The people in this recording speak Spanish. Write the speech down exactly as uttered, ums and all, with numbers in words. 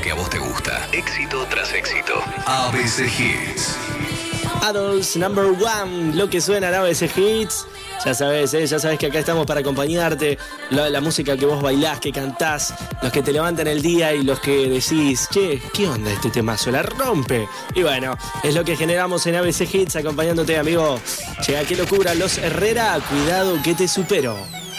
que a vos te gusta. Éxito tras éxito. A B C Hits. Adults Number One, lo que suena en A B C Hits. Ya sabes, ¿eh? ya sabes que acá estamos para acompañarte. La, la música que vos bailás, que cantás, los que te levantan el día y los que decís, che, ¿qué onda este temazo? La rompe. Y bueno, es lo que generamos en A B C Hits, acompañándote, amigo. Che, qué locura, Los Herrera, cuidado que te supero.